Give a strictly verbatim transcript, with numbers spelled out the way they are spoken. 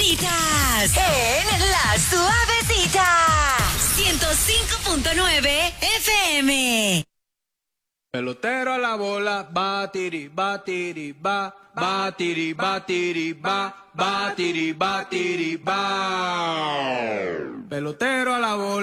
Suavecitas en La Suavecita ciento cinco punto nueve F M. Pelotero a la bola, batiri, batiri, ba, batiri, batiri, ba, batiri, batiri, ba. Pelotero a la bola.